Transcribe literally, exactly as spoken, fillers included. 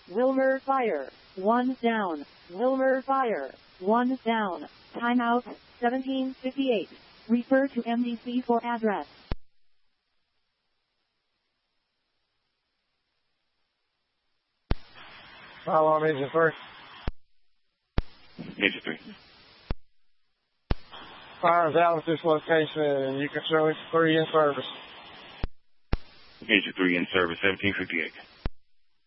Wilmer fire. One down. Wilmer fire. One down. Timeout, seventeen fifty-eight. Refer to M D C for address. How long is it first? Agent three. Fire's out at this location, and you can show it three in service. Agent three in service, seventeen fifty-eight.